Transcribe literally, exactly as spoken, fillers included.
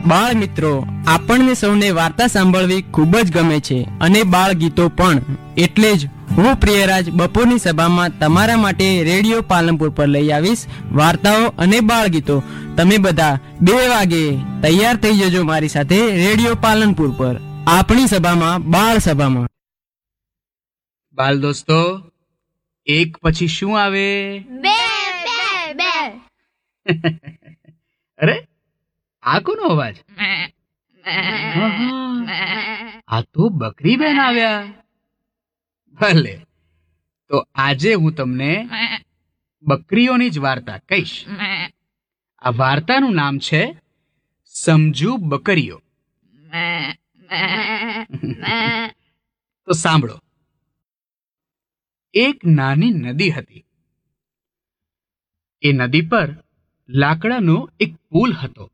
બાળ મિત્રો, આપણને સૌને વાર્તા સાંભળવી ખૂબ જ ગમે છે અને બાળ ગીતો પણ. એટલે જ હું પ્રિયરાજ બપોરની સભામાં તમારા માટે રેડિયો પાલનપુર પર લઈ આવીશ વાર્તાઓ અને બાળ ગીતો. તમે બધા બે વાગે તૈયાર થઈ જજો મારી સાથે રેડિયો પાલનપુર પર, આપણી સભામાં બાળ સભામાં. બાલ દોસ્તો, એક પછી શું આવે? બે બે બે. અરે, આ કોનો અવાજ? આ તો બકરી બેન આવ્યા. ભલે, તો આજે હું તમને બકરીઓની જ વાર્તા કહીશ. આ વાર્તાનું નામ છે સમજુ બકરીઓ. તો સાંભળો. એક નાની નદી હતી. એ નદી પર લાકડાનો એક પુલ હતો.